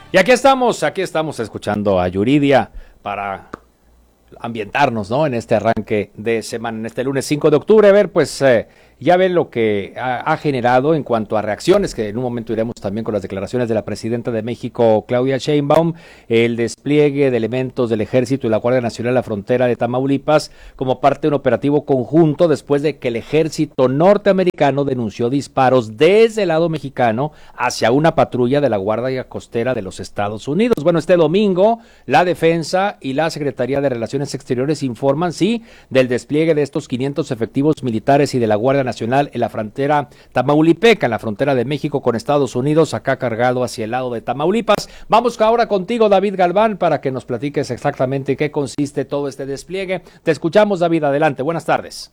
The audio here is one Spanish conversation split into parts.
Y aquí estamos escuchando a Yuridia para ambientarnos, ¿no? En este arranque de semana, en este lunes 5 de octubre. A ver, pues ya ven lo que ha generado en cuanto a reacciones, que en un momento iremos también con las declaraciones de la presidenta de México, Claudia Sheinbaum, el despliegue de elementos del Ejército y la Guardia Nacional a la frontera de Tamaulipas como parte de un operativo conjunto después de que el Ejército norteamericano denunció disparos desde el lado mexicano hacia una patrulla de la Guardia Costera de los Estados Unidos. Bueno, este domingo la Defensa y la Secretaría de Relaciones Exteriores informan, sí, del despliegue de estos 500 efectivos militares y de la Guardia Nacional en la frontera tamaulipeca, en la frontera de México con Estados Unidos, acá cargado hacia el lado de Tamaulipas. Vamos ahora contigo, David Galván, para que nos platiques exactamente qué consiste todo este despliegue. Te escuchamos, David, adelante, buenas tardes.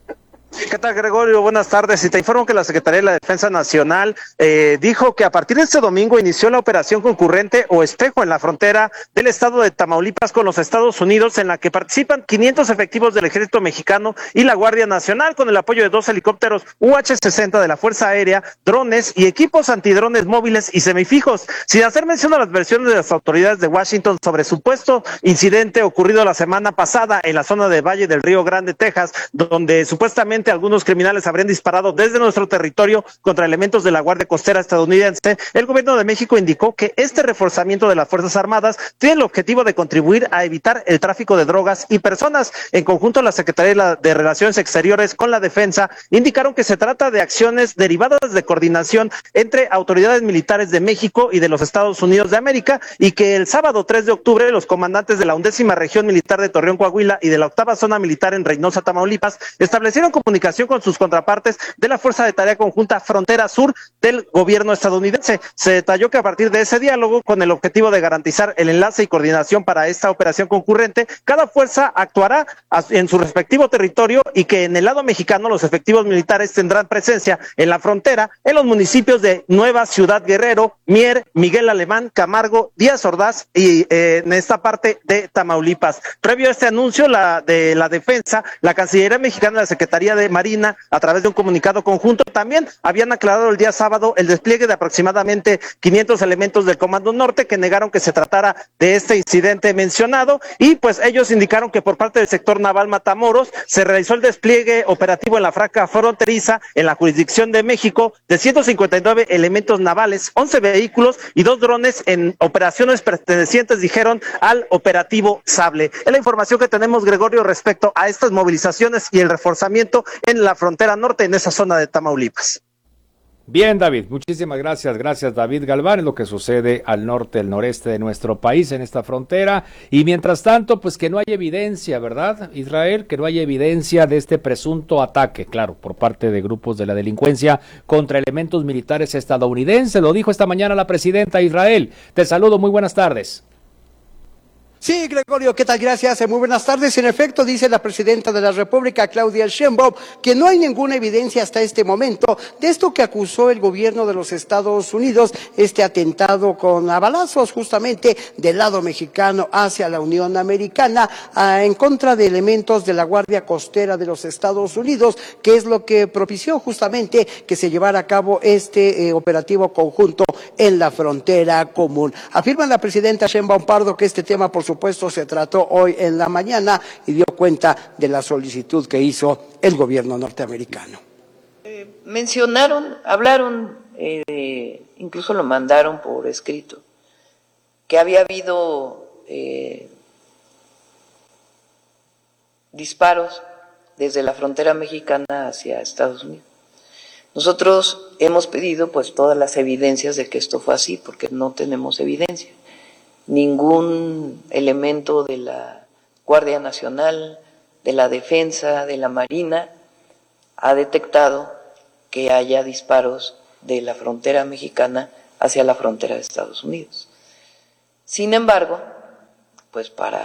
¿Qué tal, Gregorio? Buenas tardes. Y te informo que la Secretaría de la Defensa Nacional dijo que a partir de este domingo inició la operación concurrente o espejo en la frontera del estado de Tamaulipas con los Estados Unidos, en la que participan 500 efectivos del Ejército Mexicano y la Guardia Nacional, con el apoyo de 2 helicópteros UH-60 de la Fuerza Aérea, drones y equipos antidrones móviles y semifijos. Sin hacer mención a las versiones de las autoridades de Washington sobre supuesto incidente ocurrido la semana pasada en la zona de Valle del Río Grande, Texas, donde supuestamente algunos criminales habrían disparado desde nuestro territorio contra elementos de la Guardia Costera estadounidense. El gobierno de México indicó que este reforzamiento de las Fuerzas Armadas tiene el objetivo de contribuir a evitar el tráfico de drogas y personas. En conjunto, la Secretaría de Relaciones Exteriores con la Defensa indicaron que se trata de acciones derivadas de coordinación entre autoridades militares de México y de los Estados Unidos de América, y que el sábado 3 de octubre los comandantes de la 11ª Región Militar de Torreón, Coahuila, y de la 8ª Zona Militar en Reynosa, Tamaulipas, establecieron comunicación con sus contrapartes de la Fuerza de Tarea Conjunta Frontera Sur del gobierno estadounidense. Se detalló que a partir de ese diálogo, con el objetivo de garantizar el enlace y coordinación para esta operación concurrente, cada fuerza actuará en su respectivo territorio, y que en el lado mexicano los efectivos militares tendrán presencia en la frontera, en los municipios de Nueva Ciudad Guerrero, Mier, Miguel Alemán, Camargo, Díaz Ordaz y en esta parte de Tamaulipas. Previo a este anuncio de la Defensa, la Cancillería Mexicana, la Secretaría de Marina, a través de un comunicado conjunto, también habían aclarado el día sábado el despliegue de aproximadamente 500 elementos del Comando Norte, que negaron que se tratara de este incidente mencionado, y pues ellos indicaron que por parte del sector naval Matamoros se realizó el despliegue operativo en la franja fronteriza en la jurisdicción de México de 159 elementos navales, 11 vehículos y 2 drones en operaciones pertenecientes, dijeron, al operativo Sable. Es la información que tenemos, Gregorio, respecto a estas movilizaciones y el reforzamiento en la frontera norte, en esa zona de Tamaulipas. Bien, David, muchísimas gracias. Gracias, David Galván. Es lo que sucede al norte, el noreste de nuestro país, en esta frontera. Y mientras tanto, pues que no hay evidencia, ¿verdad, Israel? Que no hay evidencia de este presunto ataque, claro, por parte de grupos de la delincuencia contra elementos militares estadounidenses. Lo dijo esta mañana la presidenta Israel. Te saludo, muy buenas tardes. Sí, Gregorio, ¿qué tal? Gracias. Muy buenas tardes. En efecto, dice la presidenta de la República, Claudia Sheinbaum, que no hay ninguna evidencia hasta este momento de esto que acusó el gobierno de los Estados Unidos, este atentado con balazos justamente del lado mexicano hacia la Unión Americana, en contra de elementos de la Guardia Costera de los Estados Unidos, que es lo que propició justamente que se llevara a cabo este operativo conjunto en la frontera común. Afirma la presidenta Sheinbaum Pardo que este tema, por supuesto, se trató hoy en la mañana y dio cuenta de la solicitud que hizo el gobierno norteamericano. Hablaron, incluso lo mandaron por escrito, que había habido disparos desde la frontera mexicana hacia Estados Unidos. Nosotros hemos pedido pues todas las evidencias de que esto fue así, porque no tenemos evidencia. Ningún elemento de la Guardia Nacional, de la Defensa, de la Marina ha detectado que haya disparos de la frontera mexicana hacia la frontera de Estados Unidos. Sin embargo, pues para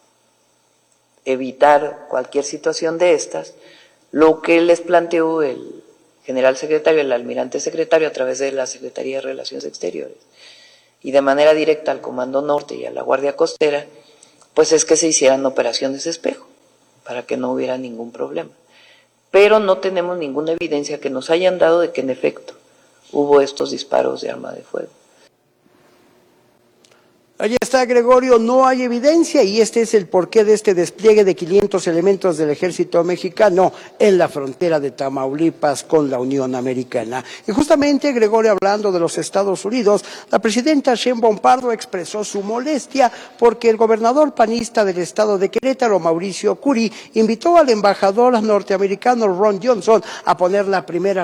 evitar cualquier situación de estas, lo que les planteó el general secretario, el almirante secretario, a través de la Secretaría de Relaciones Exteriores, y de manera directa al Comando Norte y a la Guardia Costera, pues es que se hicieran operaciones de espejo, para que no hubiera ningún problema. Pero no tenemos ninguna evidencia que nos hayan dado de que en efecto hubo estos disparos de arma de fuego. Ahí está, Gregorio, no hay evidencia y este es el porqué de este despliegue de 500 elementos del ejército mexicano en la frontera de Tamaulipas con la Unión Americana. Y justamente, Gregorio, hablando de los Estados Unidos, la presidenta Sheinbaum Pardo expresó su molestia porque el gobernador panista del estado de Querétaro, Mauricio Curi, invitó al embajador norteamericano Ron Johnson a poner la primera